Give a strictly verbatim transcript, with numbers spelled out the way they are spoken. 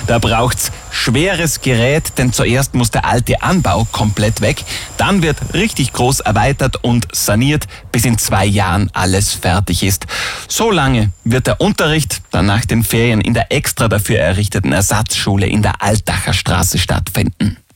Da braucht's schweres Gerät, denn zuerst muss der alte Anbau komplett weg. Dann wird richtig groß erweitert und saniert, bis in zwei Jahren alles fertig ist. So lange wird der Unterricht dann nach den Ferien in der extra dafür errichteten Ersatzschule in der Altacher Straße stattfinden.